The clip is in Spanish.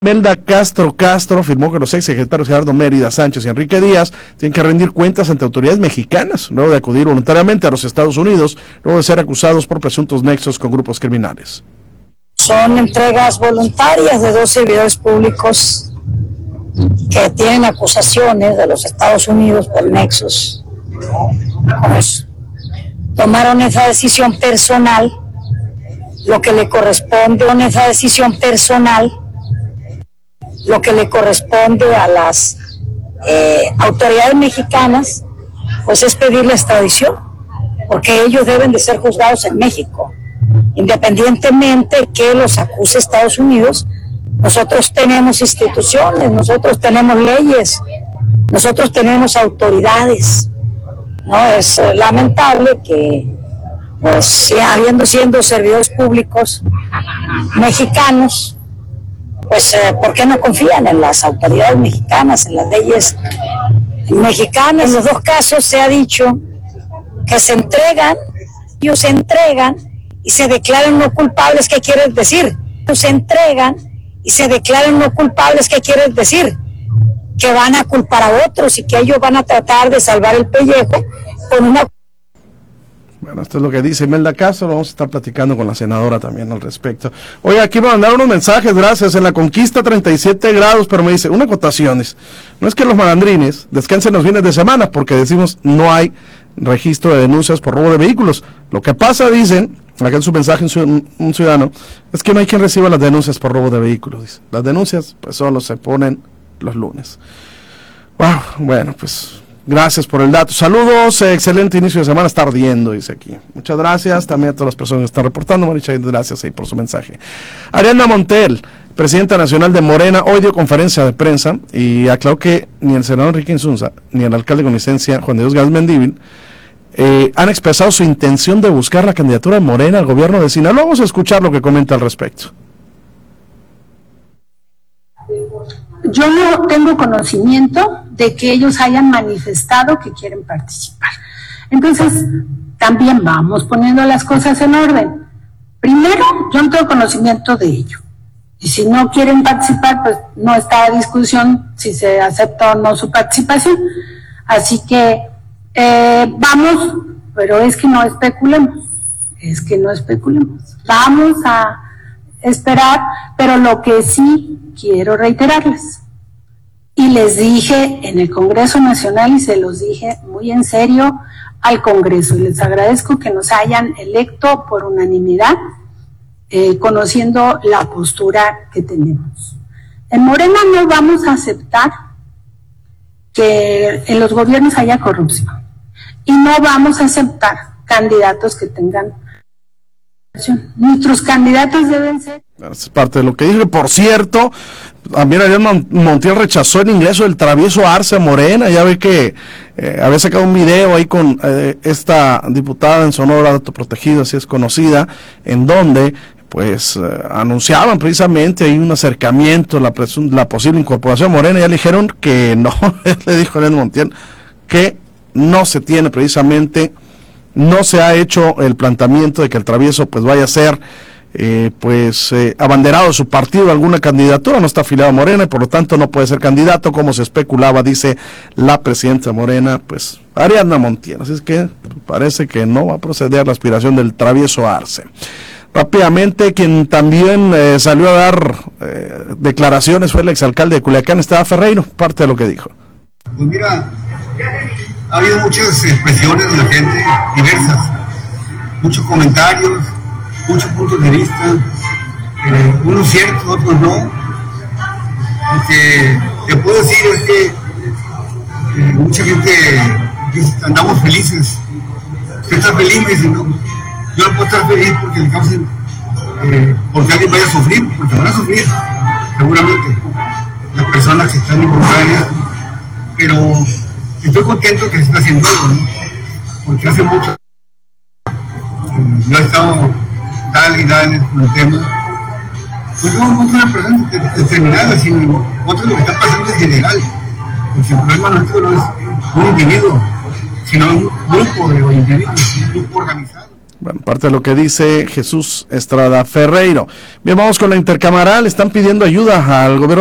Imelda Castro afirmó que los exsecretarios Gerardo Mérida Sánchez y Enrique Díaz tienen que rendir cuentas ante autoridades mexicanas luego de acudir voluntariamente a los Estados Unidos, luego de ser acusados por presuntos nexos con grupos criminales. Son entregas voluntarias de 2 servidores públicos que tienen acusaciones de los Estados Unidos por nexos con eso. Tomaron esa decisión personal, lo que le corresponde a esa decisión personal, lo que le corresponde a las autoridades mexicanas, pues es pedir la extradición, porque ellos deben de ser juzgados en México, independientemente que los acuse Estados Unidos. Nosotros tenemos instituciones, nosotros tenemos leyes, nosotros tenemos autoridades, ¿no? Es lamentable que, pues, siendo servidores públicos mexicanos, pues, ¿por qué no confían en las autoridades mexicanas, en las leyes mexicanas? En los 2 casos se ha dicho que ellos se entregan y se declaran no culpables. ¿Qué quiere decir? Ellos se entregan y se declaran no culpables. ¿Qué quiere decir? Que van a culpar a otros y que ellos van a tratar de salvar el pellejo con una... Bueno, esto es lo que dice Imelda Castro. Vamos a estar platicando con la senadora también al respecto. Oye, aquí me mandaron unos mensajes, gracias. En la conquista 37 grados, pero me dice, una acotación, no es que los malandrines descansen los fines de semana, porque decimos no hay registro de denuncias por robo de vehículos. Lo que pasa, dicen, acá en su mensaje un ciudadano, es que no hay quien reciba las denuncias por robo de vehículos, dice. Las denuncias, pues solo se ponen los lunes. Wow, bueno, pues... gracias por el dato. Saludos, excelente inicio de semana, está ardiendo, dice aquí. Muchas gracias también a todas las personas que están reportando. Maricha, gracias ahí por su mensaje. Ariadna Montiel, presidenta nacional de Morena, hoy dio conferencia de prensa y aclaró que ni el senador Enrique Insunza, ni el alcalde con licencia, Juan de Dios Gámez Mendívil, han expresado su intención de buscar la candidatura de Morena al gobierno de Sinaloa. Vamos a escuchar lo que comenta al respecto. Yo no tengo conocimiento de que ellos hayan manifestado que quieren participar. Entonces, también vamos poniendo las cosas en orden. Primero, yo no tengo conocimiento de ello. Y si no quieren participar, pues no está a discusión si se acepta o no su participación. Así que vamos, pero es que no especulemos. Vamos a esperar, pero lo que sí quiero reiterarles, y les dije en el Congreso Nacional y se los dije muy en serio al Congreso, y les agradezco que nos hayan electo por unanimidad, conociendo la postura que tenemos. En Morena no vamos a aceptar que en los gobiernos haya corrupción, y no vamos a aceptar candidatos que tengan. Nuestros candidatos deben ser... Es parte de lo que dije. Por cierto, también Ariadna Montiel rechazó el ingreso del travieso Arce a Morena. Ya ve que había sacado un video ahí con esta diputada en Sonora, dato protegido, así es conocida, en donde pues anunciaban precisamente ahí un acercamiento, la posible incorporación a Morena. Ya le dijeron que no, le dijo Ariadna Montiel que no se tiene precisamente... no se ha hecho el planteamiento de que el travieso pues vaya a ser abanderado de su partido alguna candidatura, no está afiliado a Morena y por lo tanto no puede ser candidato como se especulaba, dice la presidenta de Morena, pues Ariadna Montiel. Así es que parece que no va a proceder la aspiración del travieso Arce. Rápidamente, quien también salió a dar declaraciones fue el exalcalde de Culiacán, Esteban Ferreiro, parte de lo que dijo. Pues mira, ha habido muchas expresiones de la gente, diversas, muchos comentarios, muchos puntos de vista, unos ciertos, otros no. Lo que te puedo decir es que mucha gente dice, andamos felices. ¿Usted está feliz? Dice, no, yo no puedo estar feliz porque le causen, porque alguien vaya a sufrir, porque van a sufrir, seguramente, las personas que están involucradas, pero estoy contento que se está haciendo algo, ¿no? Porque hace mucho yo he estado dale y dale con el tema. Pues no es una persona determinada, sino otro lo que está pasando es general. Porque el problema nuestro no es un individuo, sino un grupo de individuos, un grupo organizado. Bueno, parte de lo que dice Jesús Estrada Ferreiro. Bien, vamos con la intercamaral. Están pidiendo ayuda al gobierno